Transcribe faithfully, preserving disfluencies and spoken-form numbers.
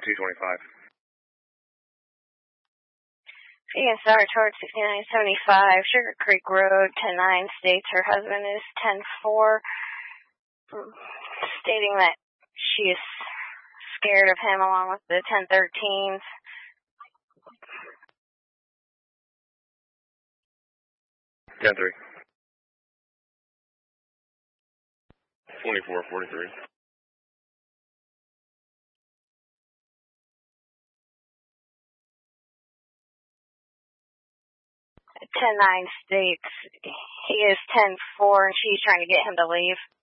two twenty-five. Vegan Star towards sixty-nine seventy-five, Sugar Creek Road, ten nine, states her husband is ten four, stating that she is scared of him along with the ten thirteens. ten three. twenty-four forty-three. ten nine states he is ten four and she's trying to get him to leave.